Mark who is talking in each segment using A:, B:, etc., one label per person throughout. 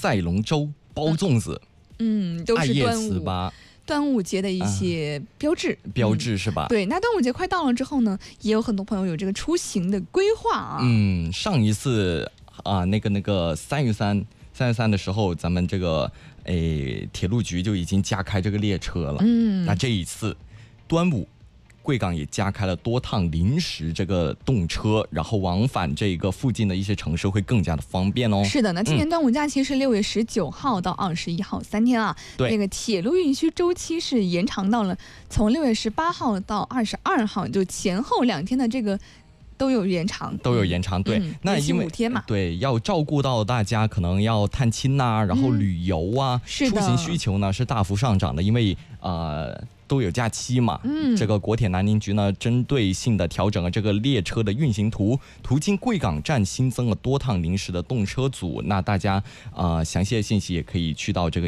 A: 赛龙舟、包粽子，
B: 都是端午节的一些标志是吧？对，那端午节快到了之后呢，也有很多朋友有这个出行的规划啊。
A: 上一次那个3月3的时候，咱们这个铁路局就已经加开这个列车了。那这一次端午，贵港也加开了多趟临时这个动车，然后往返这个附近的一些城市会更加的方便哦。
B: 是的，那今年端午假期是6月19号到21号3天啊。
A: 对，
B: 那个铁路运输周期是延长到了从6月18号到22号，就前后2天的这个都有延长。
A: 对，那因为5天嘛，对，要照顾到大家可能要探亲呐，然后旅游啊，出行需求呢是大幅上涨的，因为都有假期嘛。这个国铁南宁局呢，针对性的调整了这个列车的运行途经贵港站新增了多趟临时的动车组。那大家详细的信息也可以去到这个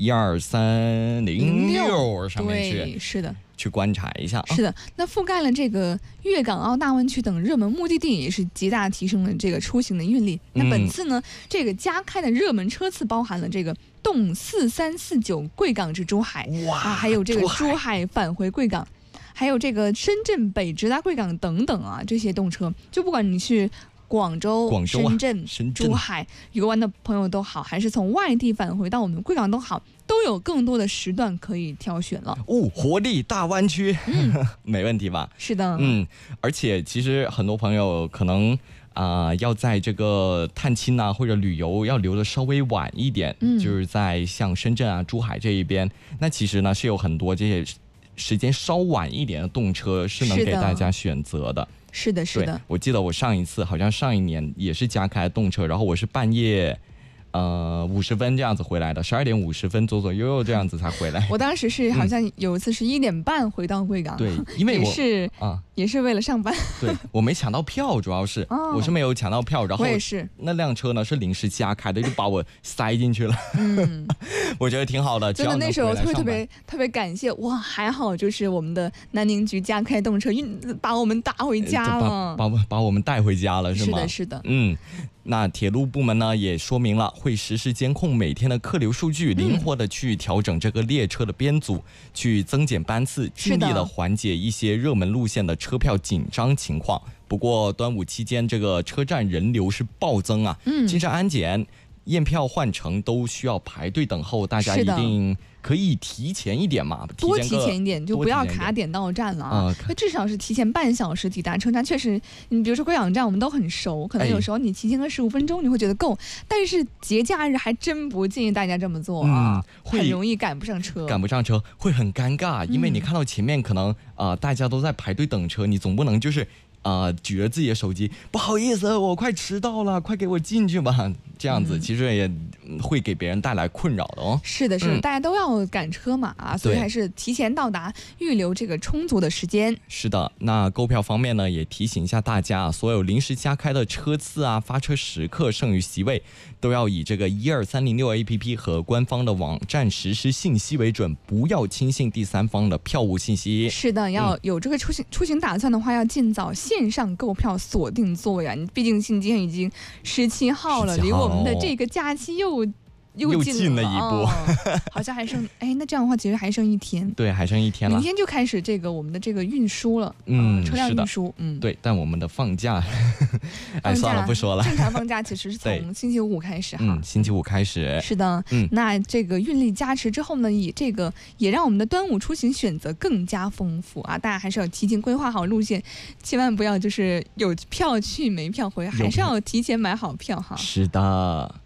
A: 12306上面去，
B: 对，是的，
A: 去观察一下。
B: 是的，那覆盖了这个粤港澳大湾区等热门目的地，也是极大提升了这个出行的运力。那本次呢，这个加开的热门车次包含了这个动4349贵港至珠海，还有这个珠海返回贵港，还有这个深圳北直达贵港等等啊，这些动车，就不管你去广州、深圳、珠海游玩的朋友都好，还是从外地返回到我们贵港都好，都有更多的时段可以挑选了。
A: 活力大湾区，没问题吧？
B: 是的，
A: 而且其实很多朋友可能要在这个探亲啊或者旅游要留的稍微晚一点，就是在像深圳啊、珠海这一边，那其实呢是有很多这些时间稍晚一点的动车是能给大家选择的。
B: 是的，
A: 我记得我上一次好像上一年也是加开动车，然后我是半夜50分这样子回来的，12点50分左右这样子才回来。
B: 我当时是好像有一次是1点半回到贵港，
A: 对，因为
B: 也是为了上班。
A: 对，我没抢到票，主要是我是没有抢到票，然后
B: 我也是
A: 那辆车呢是临时加开的，就把我塞进去了。我觉得挺好的，
B: 真的那时候特别感谢哇，还好就是我们的南宁局加开动车把我们打回家了，
A: 把我们带回家了，是吗？
B: 是的。
A: 那铁路部门呢也说明了，会实时监控每天的客流数据，灵活的去调整这个列车的编组，去增减班次，尽力的缓解一些热门路线的车票紧张情况。不过端午期间这个车站人流是暴增啊，精神安检、验票换乘都需要排队等候，大家一定可以提前一点嘛，
B: 多提前一点，就不要卡点到站了啊。至少是提前半小时抵达车站。确实，你比如说贵港站我们都很熟，可能有时候你提前个15分钟你会觉得够，但是节假日还真不建议大家这么做啊，很容易赶不上车
A: 会很尴尬，因为你看到前面可能大家都在排队等车，你总不能就是举着自己的手机，不好意思，我快迟到了，快给我进去吧，这样子其实也会给别人带来困扰的哦。
B: 是的，大家都要赶车嘛所以还是提前到达，预留这个充足的时间。
A: 是的，那购票方面呢，也提醒一下大家，所有临时加开的车次啊、发车时刻、剩余席位，都要以这个12306 APP 和官方的网站实时信息为准，不要轻信第三方的票务信息。
B: 是的，要有这个出行打算的话，要尽早线上购票锁定座位啊！毕竟今天已经17号了，离我们的这个假期又近了一步，好像还剩那这样的话其实还剩1天。
A: 对，还剩1天了，
B: 明天就开始这个我们的这个运输了，车辆运输。
A: 对，但我们的放假算了不说了。
B: 正常放假其实是从星期五开始哈，
A: 星期五开始。
B: 是的，那这个运力加持之后呢，也让我们的端午出行选择更加丰富啊！大家还是要提前规划好路线，千万不要就是有票去没票回，还是要提前买好票哈。
A: 是的。